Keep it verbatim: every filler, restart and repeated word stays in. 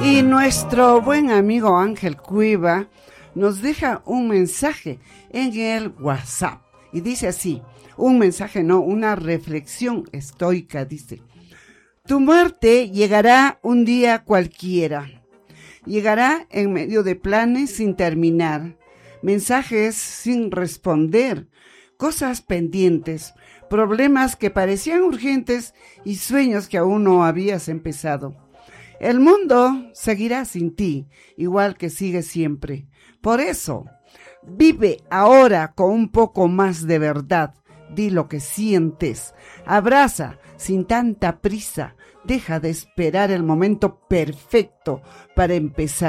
Y nuestro buen amigo Ángel Cueva nos deja un mensaje en el WhatsApp. Y dice así, un mensaje no, una reflexión estoica, dice. Tu muerte llegará un día cualquiera. Llegará en medio de planes sin terminar, mensajes sin responder, cosas pendientes, problemas que parecían urgentes y sueños que aún no habías empezado. El mundo seguirá sin ti, igual que sigue siempre. Por eso, vive ahora con un poco más de verdad. Di lo que sientes. Abraza sin tanta prisa. Deja de esperar el momento perfecto para empezar.